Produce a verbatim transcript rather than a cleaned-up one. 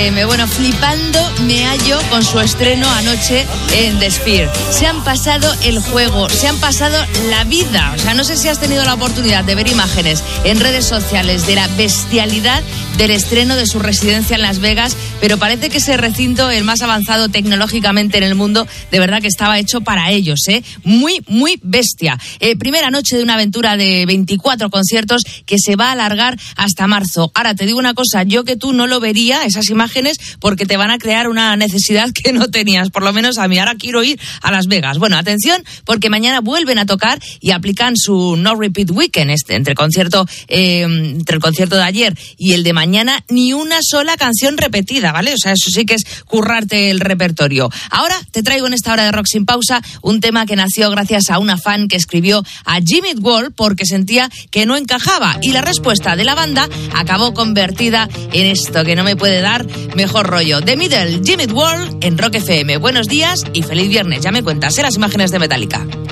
Me bueno, flipando me hallo con su estreno anoche en The Sphere. Se han pasado el juego, se han pasado la vida. O sea, no sé si has tenido la oportunidad de ver imágenes en redes sociales de la bestialidad del estreno de su residencia en Las Vegas, pero parece que ese recinto, el más avanzado tecnológicamente en el mundo, de verdad que estaba hecho para ellos, ¿eh? Muy, muy bestia. Eh, primera noche de una aventura de veinticuatro conciertos que se va a alargar hasta marzo. Ahora, te digo una cosa, yo que tú no lo vería, esas imágenes, porque te van a crear una necesidad que no tenías, por lo menos a mí. Ahora quiero ir a Las Vegas. Bueno, atención, porque mañana vuelven a tocar y aplican su No Repeat Weekend. Este, entre, el concierto, eh, entre el concierto de ayer y el de mañana, ni una sola canción repetida, ¿vale? O sea, eso sí que es currarte el repertorio. Ahora te traigo en esta hora de Rock Sin Pausa un tema que nació gracias a una fan que escribió a Jimmy Eat World porque sentía que no encajaba, y la respuesta de la banda acabó convertida en esto que no me puede dar mejor rollo. The Middle, Jimmy Eat World en Rock F M. Buenos días y feliz viernes. Ya me cuentas, ¿eh? Las imágenes de Metallica.